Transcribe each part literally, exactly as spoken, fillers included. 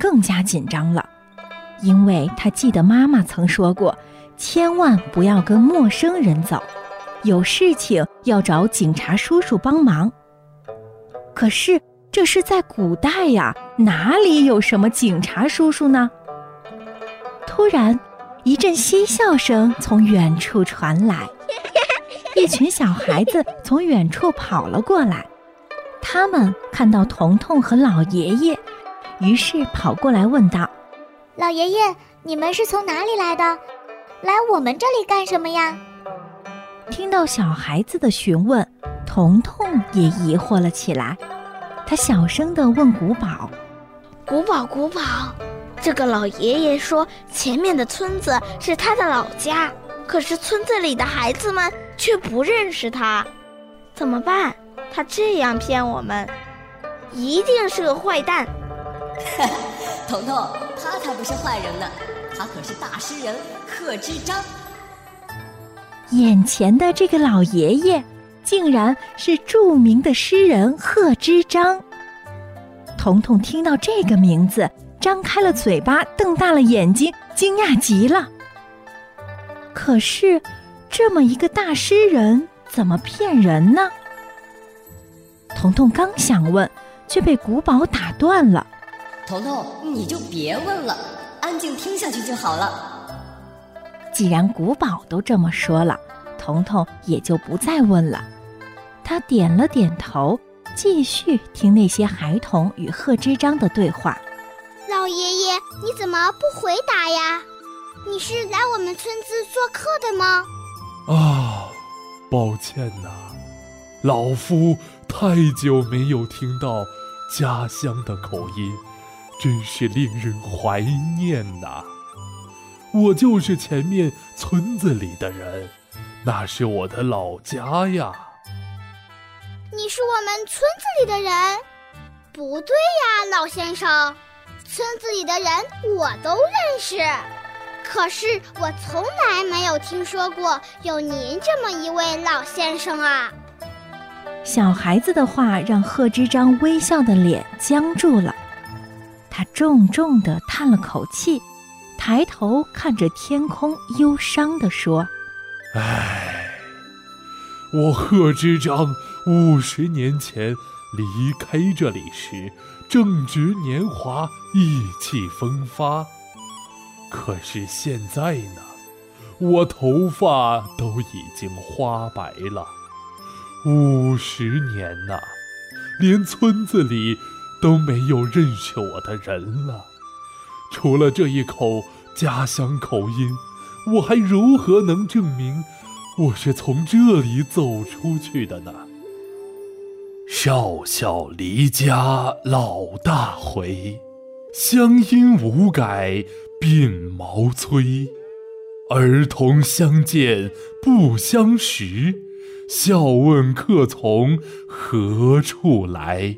更加紧张了，因为他记得妈妈曾说过，千万不要跟陌生人走，有事情要找警察叔叔帮忙。可是这是在古代呀，哪里有什么警察叔叔呢？突然，一阵嬉笑声从远处传来，一群小孩子从远处跑了过来，他们看到彤彤和老爷爷，于是跑过来问道： 老爷爷，你们是从哪里来的？来我们这里干什么呀？ 听到小孩子的询问，彤彤也疑惑了起来。他小声地问古堡： 古堡古堡，这个老爷爷说前面的村子是他的老家，可是村子里的孩子们却不认识他，怎么办？他这样骗我们，一定是个坏蛋。 彤彤，他才不是坏人呢，他可是大诗人贺知章。 眼前的这个老爷爷竟然是著名的诗人贺知章。彤彤听到这个名字，张开了嘴巴，瞪大了眼睛，惊讶极了。可是这么一个大诗人怎么骗人呢？彤彤刚想问，却被古堡打断了。 彤彤，你就别问了，安静听下去就好了。 既然古堡都这么说了，彤彤也就不再问了。他点了点头，继续听那些孩童与贺知章的对话。 老爷爷，你怎么不回答呀？你是来我们村子做客的吗？ 啊，抱歉呐，老夫太久没有听到家乡的口音，真是令人怀念呐。我就是前面村子里的人，那是我的老家呀。 你是我们村子里的人？不对呀，老先生，村子里的人我都认识，可是我从来没有听说过有您这么一位老先生啊。 小孩子的话让贺知章微笑的脸僵住了，他重重地叹了口气，抬头看着天空，忧伤地说： 唉，我贺知章五十年前离开这里时正值年华，意气风发，可是现在呢，我头发都已经花白了。五十年呐，连村子里都没有认识我的人了。除了这一口家乡口音，我还如何能证明我是从这里走出去的呢？少小离家老大回，乡音无改鬓毛衰。儿童相见不相识，笑问客从何处来。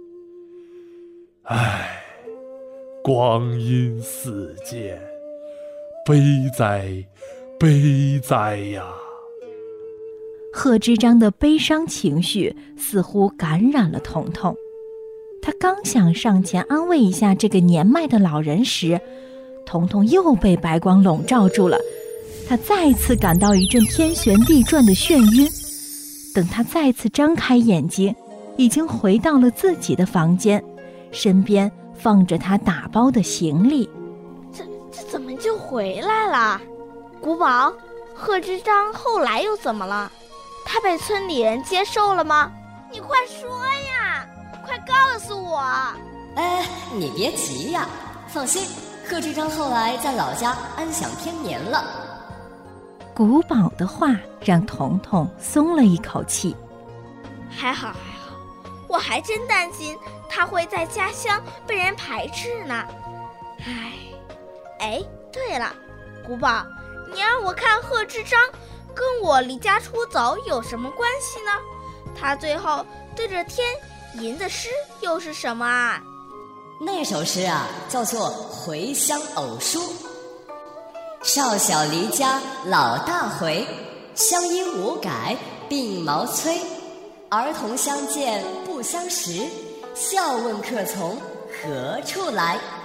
唉，光阴似箭，悲哉悲哉呀！ 贺知章的悲伤情绪似乎感染了彤彤，他刚想上前安慰一下这个年迈的老人时，彤彤又被白光笼罩住了。他再次感到一阵天旋地转的眩晕，等他再次张开眼睛，已经回到了自己的房间，身边放着他打包的行李。 这这怎么就回来了？古堡，贺知章后来又怎么了？他被村里人接受了吗？你快说呀，快告诉我。 哎，你别急呀，放心，贺知章后来在老家安享天年了。 古堡的话让彤彤松了一口气。 还好还好，我还真担心他会在家乡被人排斥呢。唉，哎，对了，古堡，你让我看贺知章跟我离家出走有什么关系呢？他最后对着天吟的诗又是什么啊？ 那首诗啊，叫做《回乡偶书》。少小离家老大回，乡音无改鬓毛衰。儿童相见不相识，笑问客从何处来。